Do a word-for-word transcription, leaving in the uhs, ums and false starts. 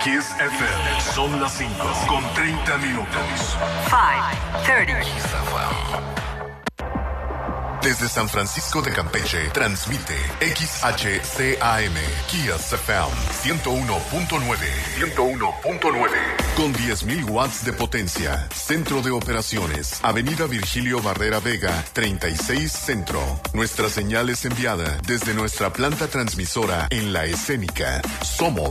Kiss F M. Son las cinco con treinta minutos. cinco treinta. Desde San Francisco de Campeche, transmite X H C A M, Kiss F M, ciento uno punto nueve. ciento uno punto nueve. Con diez mil watts de potencia. Centro de operaciones. Avenida Virgilio Barrera Vega, treinta y seis Centro. Nuestra señal es enviada desde nuestra planta transmisora en La Escénica. Somos